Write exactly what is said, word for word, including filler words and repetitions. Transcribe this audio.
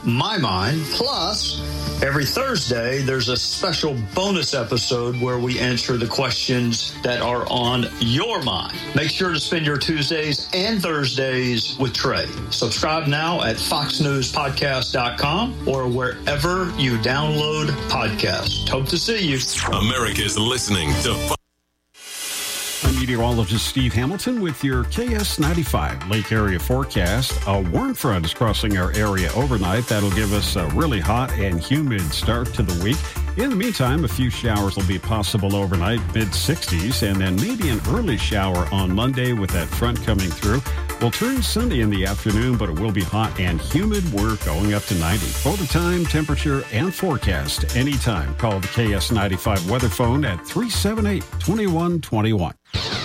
my mind. Plus, every Thursday, there's a special bonus episode where we answer the questions that are on your mind. Make sure to spend your Tuesdays and Thursdays with Trey. Subscribe now at fox news podcast dot com or wherever you download podcasts. Hope to see you. America's listening to Fox. I'm meteorologist Steve Hamilton with your K S ninety-five Lake Area forecast. A warm front is crossing our area overnight. That'll give us a really hot and humid start to the week. In the meantime, a few showers will be possible overnight, mid sixties, and then maybe an early shower on Monday with that front coming through. We'll turn sunny in the afternoon, but it will be hot and humid. We're going up to ninety. For the time, temperature, and forecast anytime. Call the K S ninety-five weather phone at three seven eight, two one two one.